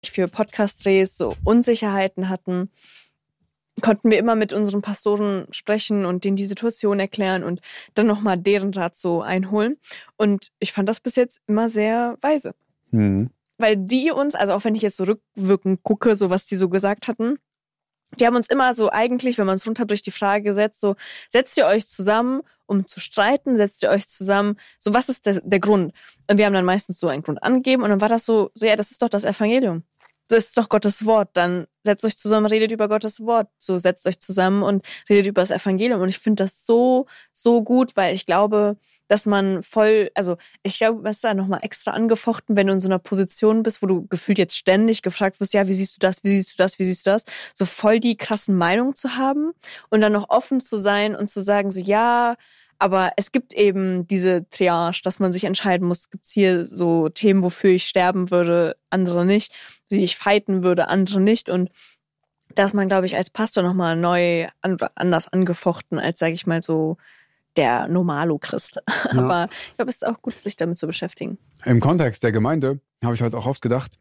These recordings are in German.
für Podcast-Drehs so Unsicherheiten hatten, konnten wir immer mit unseren Pastoren sprechen und denen die Situation erklären und dann nochmal deren Rat so einholen. Und ich fand das bis jetzt immer sehr weise. Weil die uns, also auch wenn ich jetzt so rückwirkend gucke, so was die so gesagt hatten, die haben uns immer so eigentlich, wenn man es runter durch die Frage gesetzt, so setzt ihr euch zusammen, um zu streiten, setzt ihr euch zusammen, so was ist der Grund? Und wir haben dann meistens so einen Grund angegeben und dann war das so ja, das ist doch das Evangelium. Das ist doch Gottes Wort, dann setzt euch zusammen, redet über Gottes Wort. So setzt euch zusammen und redet über das Evangelium. Und ich finde das so, so gut, weil ich glaube, dass man ich glaube, es ist da nochmal extra angefochten, wenn du in so einer Position bist, wo du gefühlt jetzt ständig gefragt wirst, ja, wie siehst du das, wie siehst du das, wie siehst du das? So voll die krassen Meinungen zu haben und dann noch offen zu sein und zu sagen, so ja, aber es gibt eben diese Triage, dass man sich entscheiden muss, gibt es hier so Themen, wofür ich sterben würde, andere nicht, wie ich fighten würde, andere nicht. Und da ist man, glaube ich, als Pastor nochmal neu anders angefochten, als, sage ich mal, so der Normalo-Christ. Ja. Aber ich glaube, es ist auch gut, sich damit zu beschäftigen. Im Kontext der Gemeinde habe ich halt auch oft gedacht,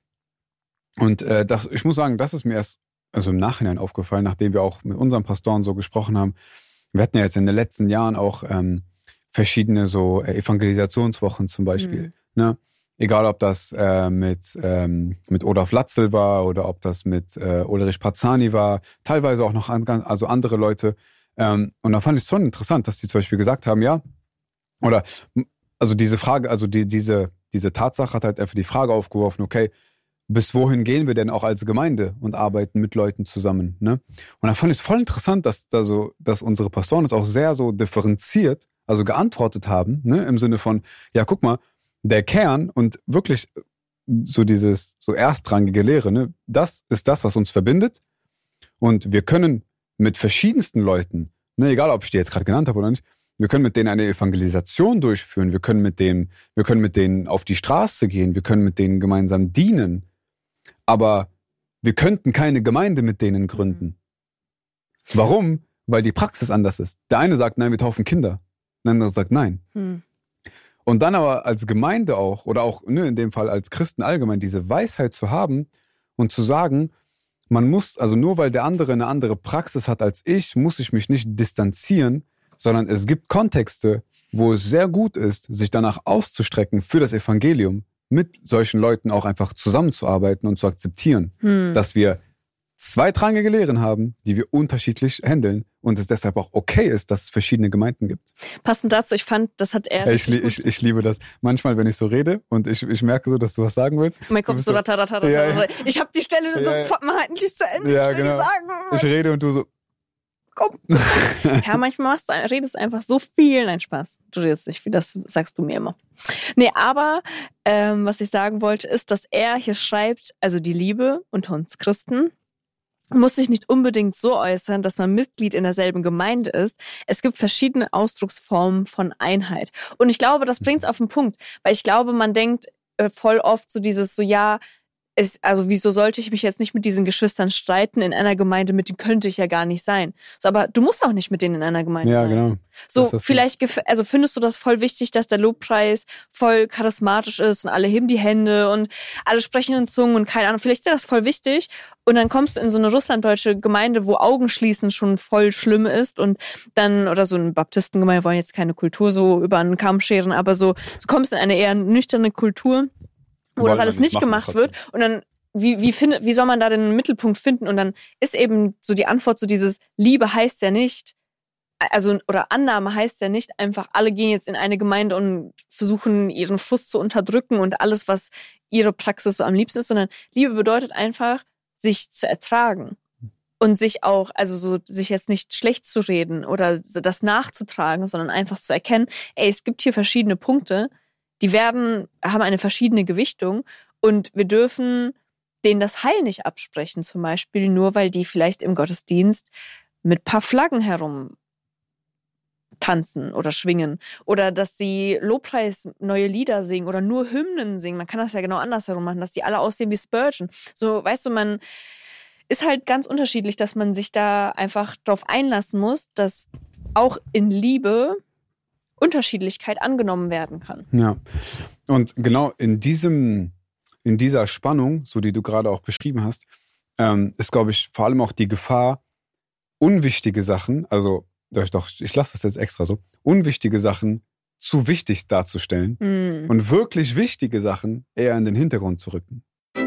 und ich muss sagen, das ist mir erst im Nachhinein aufgefallen, nachdem wir auch mit unseren Pastoren so gesprochen haben. Wir hatten ja jetzt in den letzten Jahren auch verschiedene so Evangelisationswochen zum Beispiel. Ne? Egal, ob das mit Olaf Latzel war oder ob das mit Ulrich Parzani war, teilweise auch noch andere Leute. Und da fand ich es schon interessant, dass die zum Beispiel gesagt haben, ja, oder also diese Frage, also diese Tatsache hat halt einfach die Frage aufgeworfen, okay, bis wohin gehen wir denn auch als Gemeinde und arbeiten mit Leuten zusammen, ne? Und da fand ich es voll interessant, dass unsere Pastoren es auch sehr so differenziert, also geantwortet haben, ne? Im Sinne von, ja, guck mal, der Kern und wirklich so dieses so erstrangige Lehre, ne? Das ist das, was uns verbindet. Und wir können mit verschiedensten Leuten, ne, egal ob ich die jetzt gerade genannt habe oder nicht, wir können mit denen eine Evangelisation durchführen, wir können mit denen auf die Straße gehen, wir können mit denen gemeinsam dienen. Aber wir könnten keine Gemeinde mit denen gründen. Warum? Weil die Praxis anders ist. Der eine sagt, nein, wir taufen Kinder. Der andere sagt, nein. Und dann aber als Gemeinde auch, oder auch in dem Fall als Christen allgemein, diese Weisheit zu haben und zu sagen, man muss, also nur weil der andere eine andere Praxis hat als ich, muss ich mich nicht distanzieren, sondern es gibt Kontexte, wo es sehr gut ist, sich danach auszustrecken für das Evangelium, mit solchen Leuten auch einfach zusammenzuarbeiten und zu akzeptieren, dass wir zweitrangige Lehren haben, die wir unterschiedlich handeln und es deshalb auch okay ist, dass es verschiedene Gemeinden gibt. Passend dazu, ich fand, das hat er... Ich liebe das. Manchmal, wenn ich so rede und ich merke so, dass du was sagen willst. Mein Kopf so... Ja. Ich habe die Stelle so vermeintlich zu Ende, ja, ich will genau. die sagen. Ich rede und du so... Komm. Ja, manchmal redest einfach so viel. Nein, Spaß. Du redest nicht viel, das sagst du mir immer. Nee, aber was ich sagen wollte, ist, dass er hier schreibt, also die Liebe unter uns Christen muss sich nicht unbedingt so äußern, dass man Mitglied in derselben Gemeinde ist. Es gibt verschiedene Ausdrucksformen von Einheit. Und ich glaube, das bringt's auf den Punkt. Weil ich glaube, man denkt voll oft so dieses so, ja, also wieso sollte ich mich jetzt nicht mit diesen Geschwistern streiten in einer Gemeinde, mit denen könnte ich ja gar nicht sein. So, aber du musst auch nicht mit denen in einer Gemeinde sein. Ja, genau. So, vielleicht findest du das voll wichtig, dass der Lobpreis voll charismatisch ist und alle heben die Hände und alle sprechen in Zungen und keine Ahnung. Vielleicht ist dir das voll wichtig und dann kommst du in so eine russlanddeutsche Gemeinde, wo Augenschließen schon voll schlimm ist und dann, oder so eine Baptistengemeinde, wollen jetzt keine Kultur so über einen Kamm scheren, aber so, du kommst in eine eher nüchterne Kultur, wo das alles nicht gemacht wird und dann wie soll man da den Mittelpunkt finden? Und dann ist eben so die Antwort so dieses Liebe heißt ja nicht, also oder Annahme heißt ja nicht einfach, alle gehen jetzt in eine Gemeinde und versuchen ihren Frust zu unterdrücken und alles, was ihre Praxis so am liebsten ist, sondern Liebe bedeutet einfach, sich zu ertragen und sich auch, also so sich jetzt nicht schlecht zu reden oder das nachzutragen, sondern einfach zu erkennen, es gibt hier verschiedene Punkte, die haben eine verschiedene Gewichtung und wir dürfen denen das Heil nicht absprechen, zum Beispiel, nur weil die vielleicht im Gottesdienst mit paar Flaggen herum tanzen oder schwingen oder dass sie Lobpreis neue Lieder singen oder nur Hymnen singen. Man kann das ja genau andersherum machen, dass die alle aussehen wie Spurgeon. So, weißt du, man ist halt ganz unterschiedlich, dass man sich da einfach drauf einlassen muss, dass auch in Liebe Unterschiedlichkeit angenommen werden kann. Ja, und genau in diesem in dieser Spannung, so die du gerade auch beschrieben hast, ist, glaube ich, vor allem auch die Gefahr, unwichtige Sachen, also ich lasse das jetzt extra so, unwichtige Sachen zu wichtig darzustellen und wirklich wichtige Sachen eher in den Hintergrund zu rücken.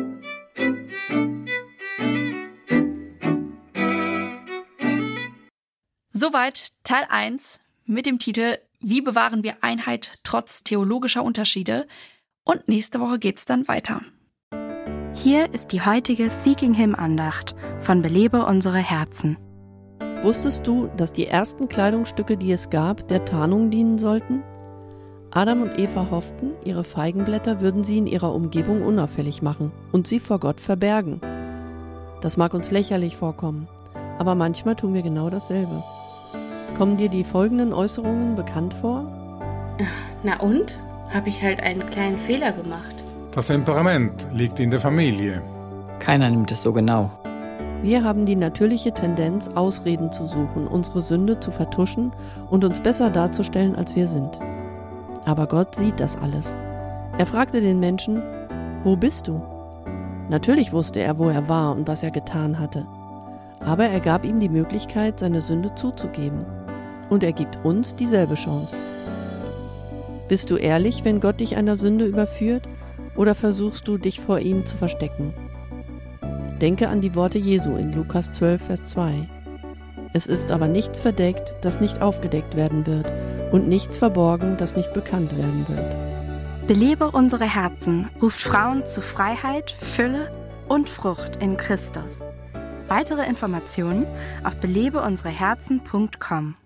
Soweit Teil 1 mit dem Titel Wie bewahren wir Einheit trotz theologischer Unterschiede? Und nächste Woche geht's dann weiter. Hier ist die heutige Seeking Him Andacht von Belebe unsere Herzen. Wusstest du, dass die ersten Kleidungsstücke, die es gab, der Tarnung dienen sollten? Adam und Eva hofften, ihre Feigenblätter würden sie in ihrer Umgebung unauffällig machen und sie vor Gott verbergen. Das mag uns lächerlich vorkommen, aber manchmal tun wir genau dasselbe. Kommen dir die folgenden Äußerungen bekannt vor? Na und? Habe ich halt einen kleinen Fehler gemacht. Das Temperament liegt in der Familie. Keiner nimmt es so genau. Wir haben die natürliche Tendenz, Ausreden zu suchen, unsere Sünde zu vertuschen und uns besser darzustellen, als wir sind. Aber Gott sieht das alles. Er fragte den Menschen, wo bist du? Natürlich wusste er, wo er war und was er getan hatte. Aber er gab ihm die Möglichkeit, seine Sünde zuzugeben. Und er gibt uns dieselbe Chance. Bist du ehrlich, wenn Gott dich einer Sünde überführt, oder versuchst du, dich vor ihm zu verstecken? Denke an die Worte Jesu in Lukas 12, Vers 2. Es ist aber nichts verdeckt, das nicht aufgedeckt werden wird, und nichts verborgen, das nicht bekannt werden wird. Belebe unsere Herzen ruft Frauen zu Freiheit, Fülle und Frucht in Christus. Weitere Informationen auf belebeunsereherzen.com.